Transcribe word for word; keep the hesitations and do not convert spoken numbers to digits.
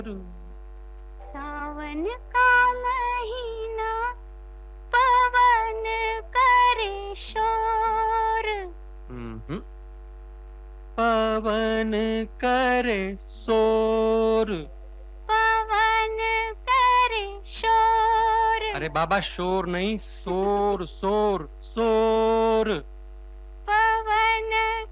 सावन का महीना पवन करे शोर। हम्म पवन करे शोर। पवन करे शोर। अरे बाबा शोर नहीं, शोर शोर शोर। पवन